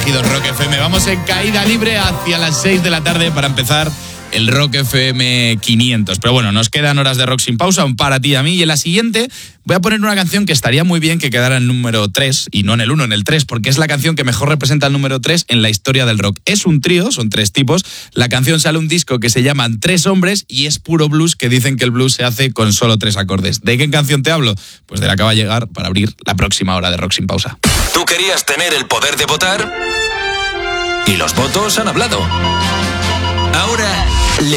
elegido Rock FM. Vamos en caída libre hacia las 6 de la tarde para empezar el Rock FM 500. Pero bueno, nos quedan horas de rock sin pausa, un para ti y a mí. Y en la siguiente voy a poner una canción que estaría muy bien que quedara en el número 3, y no en el 1, en el 3, porque es la canción que mejor representa el número 3 en la historia del rock. Es un trío, son 3 tipos. La canción sale un disco que se llaman 3 hombres y es puro blues, que dicen que el blues se hace con solo 3 acordes. ¿De qué canción te hablo? Pues de la que va a llegar para abrir la próxima hora de Rock sin pausa. ¿Tú querías tener el poder de votar? Y los votos han hablado. Ahora